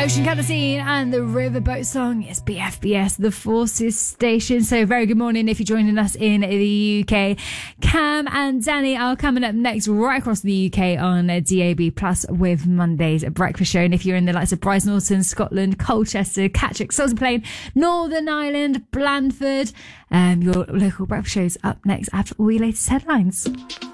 Ocean Canteen and the Riverboat song is BFBS, the Forces Station. So very good morning if you're joining us in the UK. Cam and Danny are coming up next right across the UK on DAB Plus with Monday's breakfast show. And if you're in the likes of Bryce Norton, Scotland, Colchester, Catterick, Salisbury Plain, Northern Ireland, Blandford, your local breakfast show's up next after all your latest headlines.